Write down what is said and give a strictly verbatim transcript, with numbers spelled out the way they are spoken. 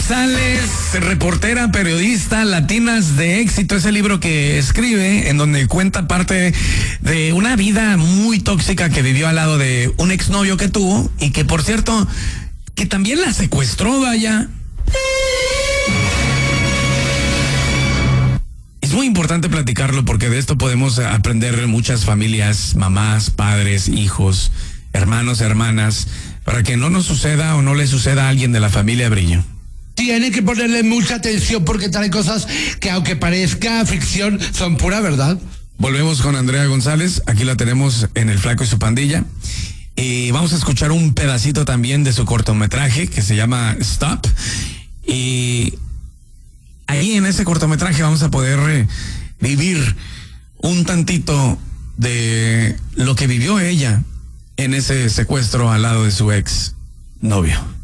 González, reportera, periodista, Latinas de Éxito, ese libro que escribe, en donde cuenta parte de una vida muy tóxica que vivió al lado de un exnovio que tuvo, y que, por cierto, que también la secuestró, vaya. Es muy importante platicarlo porque de esto podemos aprender muchas familias, mamás, padres, hijos, hermanos, hermanas, para que no nos suceda o no le suceda a alguien de la familia Brillo. Tiene que ponerle mucha atención porque trae cosas que, aunque parezca ficción, son pura verdad. Volvemos con Andrea González, aquí la tenemos en El Flaco y su Pandilla, y vamos a escuchar un pedacito también de su cortometraje que se llama Stop, y ahí en ese cortometraje vamos a poder eh, vivir un tantito de lo que vivió ella en ese secuestro al lado de su ex novio.